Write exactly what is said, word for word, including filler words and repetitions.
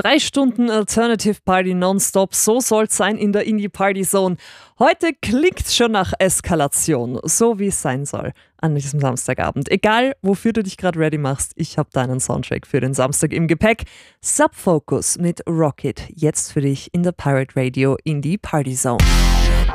Drei Stunden Alternative Party nonstop, so soll's sein in der Indie Party Zone. Heute klingt's schon nach Eskalation, so wie es sein soll an diesem Samstagabend. Egal, wofür du dich gerade ready machst, ich habe deinen Soundtrack für den Samstag im Gepäck. Subfocus mit Rocket, jetzt für dich in der Pirate Radio Indie Party Zone.